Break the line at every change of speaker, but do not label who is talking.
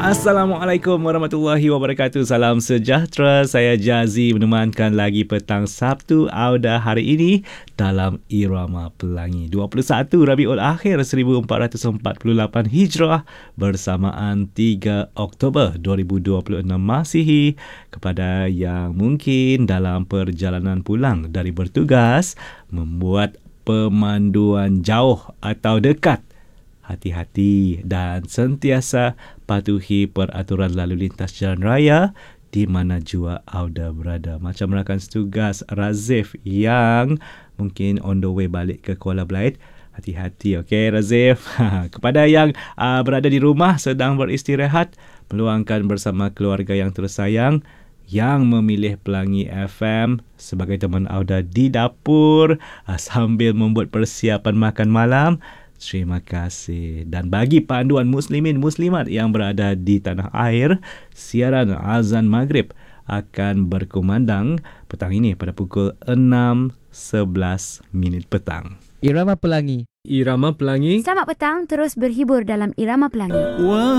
Assalamualaikum warahmatullahi wabarakatuh. Salam sejahtera. Saya Jazi menemankan lagi petang Sabtu Auda hari ini dalam Irama Pelangi. 21 Rabiul Akhir 1448 Hijrah bersamaan 3 Oktober 2026 Masihi. Kepada yang mungkin dalam perjalanan pulang dari bertugas membuat pemanduan jauh atau dekat, hati-hati dan sentiasa patuhi peraturan lalu lintas jalan raya di mana jua Auda berada. Macam rakan setugas Razif yang mungkin on the way balik ke Kuala Belait. Hati-hati, okey Razif. Kepada yang berada di rumah sedang beristirahat, meluangkan bersama keluarga yang tersayang yang memilih Pelangi FM sebagai teman Auda di dapur sambil membuat persiapan makan malam. Terima kasih. Dan bagi panduan muslimin muslimat yang berada di tanah air, siaran azan maghrib akan berkumandang petang ini pada pukul 6.11 petang.
Irama Pelangi.
Irama Pelangi.
Selamat petang, terus berhibur dalam Irama Pelangi.
Wah.